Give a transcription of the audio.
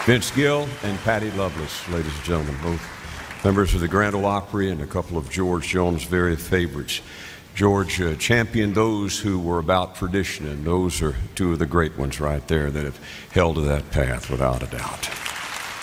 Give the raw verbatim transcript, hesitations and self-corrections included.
Vince Gill and Patty Loveless, ladies and gentlemen, both members of the Grand Ole Opry and a couple of George Jones' very favorites. George uh, championed those who were about tradition, and those are two of the great ones right there that have held to that path without a doubt.